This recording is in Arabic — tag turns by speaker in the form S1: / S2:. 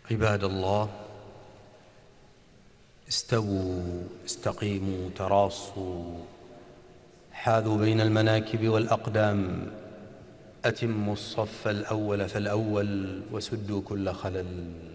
S1: عباد الله، استووا استقيموا تراصوا، حاذوا بين المناكب والأقدام، أتموا الصف الأول فالأول وسدوا كل خلل.